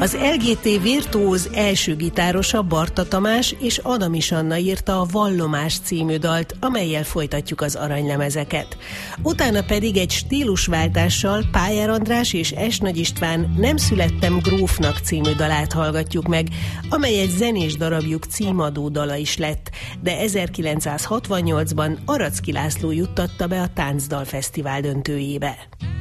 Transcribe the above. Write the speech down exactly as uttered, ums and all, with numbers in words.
Az el gé té virtuóz első gitárosa Barta Tamás és Adamis Anna írta a Vallomás című dalt, amellyel folytatjuk az aranylemezeket. Utána pedig egy stílusváltással Pályár András és Es Nagy István Nem születtem grófnak című dalát hallgatjuk meg, amely egy zenés darabjuk címadó dala is lett, de ezerkilencszázhatvannyolcban Aracki László juttatta be a Táncdalfesztivál döntőjébe.